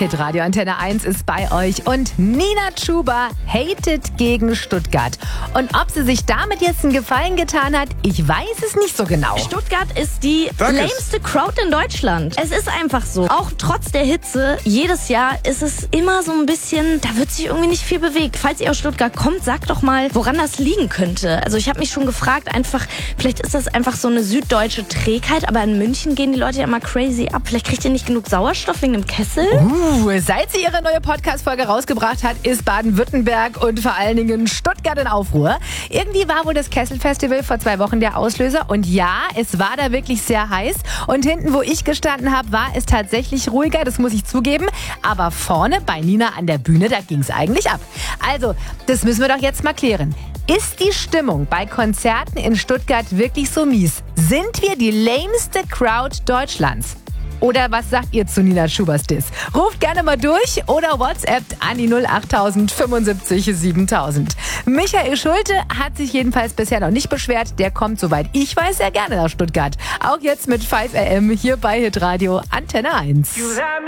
Hitradio Antenne 1 ist bei euch und Nina Chuba hatet gegen Stuttgart. Und ob sie sich damit jetzt einen Gefallen getan hat, ich weiß es nicht so genau. Stuttgart ist die lameste Crowd in Deutschland. Es ist einfach so. Auch trotz der Hitze, jedes Jahr ist es immer so ein bisschen, da wird sich irgendwie nicht viel bewegt. Falls ihr aus Stuttgart kommt, sagt doch mal, woran das liegen könnte. Also ich habe mich schon gefragt, einfach, vielleicht ist das einfach so eine süddeutsche Trägheit, aber in München gehen die Leute ja immer crazy ab. Vielleicht kriegt ihr nicht genug Sauerstoff wegen dem Kessel? Seit sie ihre neue Podcast-Folge rausgebracht hat, ist Baden-Württemberg und vor allen Dingen Stuttgart in Aufruhr. Irgendwie war wohl das Kessel-Festival vor 2 Wochen der Auslöser. Und ja, es war da wirklich sehr heiß. Und hinten, wo ich gestanden habe, war es tatsächlich ruhiger, das muss ich zugeben. Aber vorne bei Nina an der Bühne, da ging es eigentlich ab. Also, das müssen wir doch jetzt mal klären. Ist die Stimmung bei Konzerten in Stuttgart wirklich so mies? Sind wir die lameste Crowd Deutschlands? Oder was sagt ihr zu Nina Chubas Diss? Ruft gerne mal durch oder WhatsApp an die 08000 75 7000. Michael Schulte hat sich jedenfalls bisher noch nicht beschwert. Der kommt, soweit ich weiß, sehr gerne nach Stuttgart. Auch jetzt mit 5 AM hier bei Hitradio Antenne 1.